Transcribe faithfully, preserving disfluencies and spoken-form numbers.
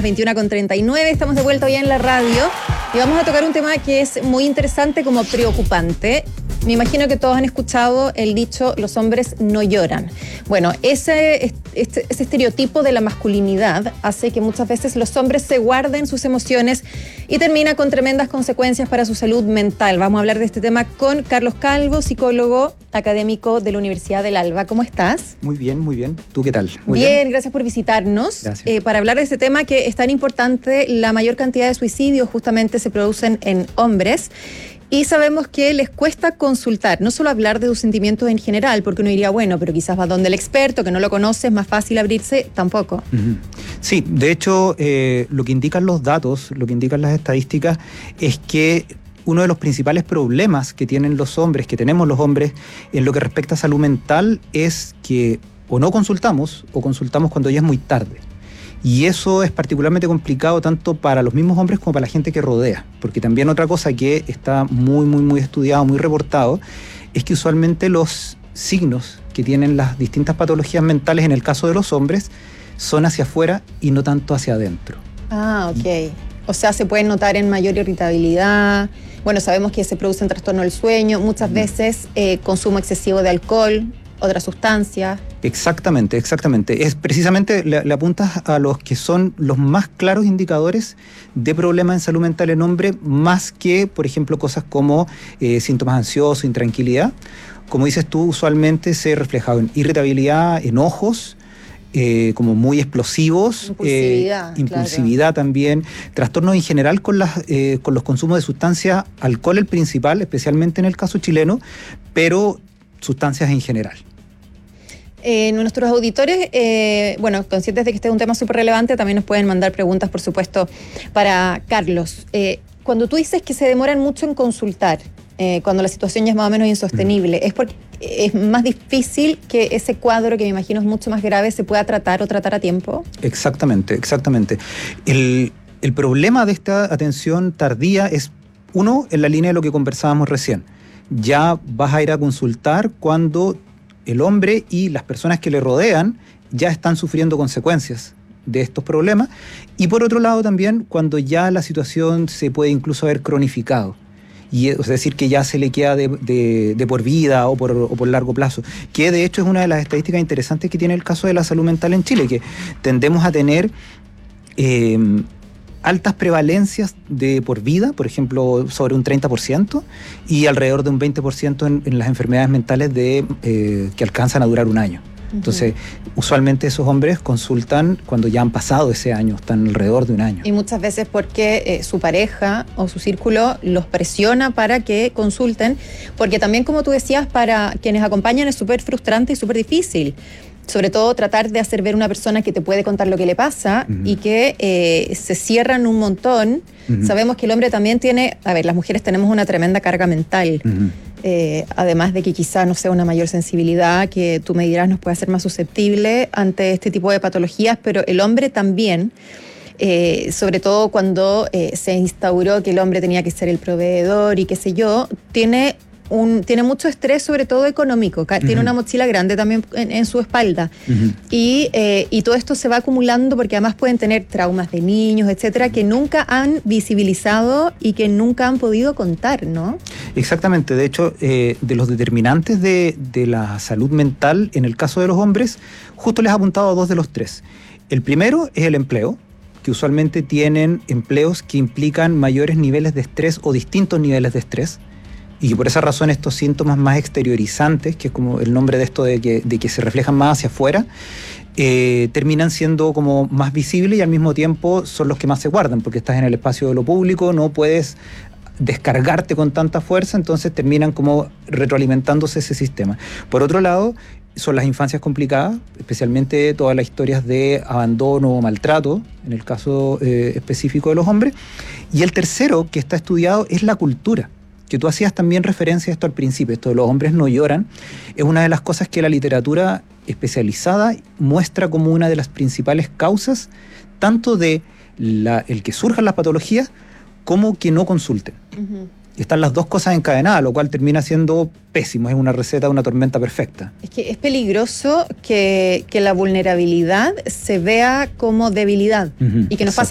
las veintiuna con treinta y nueve. Estamos de vuelta hoy en la radio y vamos a tocar un tema que es muy interesante como preocupante. Me imagino que todos han escuchado el dicho, los hombres no lloran. Bueno, ese, este, ese estereotipo de la masculinidad hace que muchas veces los hombres se guarden sus emociones y termina con tremendas consecuencias para su salud mental. Vamos a hablar de este tema con Carlos Calvo, psicólogo académico de la Universidad del Alba. ¿Cómo estás? Muy bien, muy bien. ¿Tú qué tal? Muy bien, bien, gracias por visitarnos. Gracias. Eh, para hablar de este tema que es tan importante, la mayor cantidad de suicidios justamente se producen en hombres. Y sabemos que les cuesta consultar, no solo hablar de sus sentimientos en general, porque uno diría, bueno, pero quizás va donde el experto, que no lo conoce, es más fácil abrirse, tampoco. Uh-huh. Sí, de hecho, eh, lo que indican los datos, lo que indican las estadísticas, es que uno de los principales problemas que tienen los hombres, que tenemos los hombres, en lo que respecta a salud mental, es que o no consultamos, o consultamos cuando ya es muy tarde. Y eso es particularmente complicado tanto para los mismos hombres como para la gente que rodea. Porque también otra cosa que está muy, muy, muy estudiado, muy reportado, es que usualmente los signos que tienen las distintas patologías mentales en el caso de los hombres son hacia afuera y no tanto hacia adentro. Ah, ok. O sea, se puede notar en mayor irritabilidad. Bueno, sabemos que se produce un trastorno del sueño. Muchas mm. veces eh, consumo excesivo de alcohol, otras sustancias. Exactamente, exactamente. Es precisamente, le, le apuntas a los que son los más claros indicadores de problemas en salud mental en hombre, más que, por ejemplo, cosas como eh, síntomas ansiosos, intranquilidad. Como dices tú, usualmente se refleja en irritabilidad, enojos, eh, como muy explosivos, impulsividad, eh, impulsividad claro. También, trastornos en general con, las, eh, con los consumos de sustancias, alcohol el principal, especialmente en el caso chileno, pero sustancias en general. Eh, nuestros auditores, eh, bueno, conscientes de que este es un tema súper relevante, también nos pueden mandar preguntas, por supuesto, para Carlos. Eh, cuando tú dices que se demoran mucho en consultar, eh, cuando la situación ya es más o menos insostenible, mm. ¿es porque es más difícil que ese cuadro, que me imagino es mucho más grave, se pueda tratar o tratar a tiempo? Exactamente, exactamente. El, el problema de esta atención tardía es, uno, en la línea de lo que conversábamos recién. Ya vas a ir a consultar cuando el hombre y las personas que le rodean ya están sufriendo consecuencias de estos problemas, y por otro lado también cuando ya la situación se puede incluso haber cronificado, y es decir, que ya se le queda de, de, de por vida o por, o por largo plazo, que de hecho es una de las estadísticas interesantes que tiene el caso de la salud mental en Chile, que tendemos a tener eh, altas prevalencias de por vida, por ejemplo, sobre un treinta por ciento, y alrededor de un veinte por ciento en, en las enfermedades mentales de, eh, que alcanzan a durar un año. Uh-huh. Entonces, usualmente esos hombres consultan cuando ya han pasado ese año, están alrededor de un año. Y muchas veces porque eh, su pareja o su círculo los presiona para que consulten, porque también, como tú decías, para quienes acompañan es súper frustrante y súper difícil. Sobre todo tratar de hacer ver a una persona que te puede contar lo que le pasa uh-huh. y que eh, se cierran un montón. Uh-huh. Sabemos que el hombre también tiene, a ver, las mujeres tenemos una tremenda carga mental, uh-huh. eh, además de que quizá no sea una mayor sensibilidad, que tú me dirás nos puede hacer más susceptible ante este tipo de patologías, pero el hombre también, eh, sobre todo cuando eh, se instauró que el hombre tenía que ser el proveedor y qué sé yo, tiene... Un, tiene mucho estrés, sobre todo económico, tiene uh-huh. una mochila grande también en, en su espalda uh-huh. y, eh, y todo esto se va acumulando porque además pueden tener traumas de niños, etcétera, que nunca han visibilizado y que nunca han podido contar, ¿no? Exactamente, de hecho, eh, de los determinantes de, de la salud mental en el caso de los hombres, justo les he apuntado a dos de los tres. El primero es el empleo, que usualmente tienen empleos que implican mayores niveles de estrés o distintos niveles de estrés, y que por esa razón estos síntomas más exteriorizantes, que es como el nombre de esto de que, de que se reflejan más hacia afuera, eh, terminan siendo como más visibles y al mismo tiempo son los que más se guardan, porque estás en el espacio de lo público, no puedes descargarte con tanta fuerza, entonces terminan como retroalimentándose ese sistema. Por otro lado, son las infancias complicadas, especialmente todas las historias de abandono o maltrato, en el caso eh, específico de los hombres. Y el tercero que está estudiado es la cultura, que tú hacías también referencia a esto al principio, esto de los hombres no lloran, es una de las cosas que la literatura especializada muestra como una de las principales causas, tanto de la, el que surjan las patologías, como que no consulten. Uh-huh. Están las dos cosas encadenadas, lo cual termina siendo pésimo, es una receta de una tormenta perfecta. Es que es peligroso que, que la vulnerabilidad se vea como debilidad, uh-huh, y que nos pasa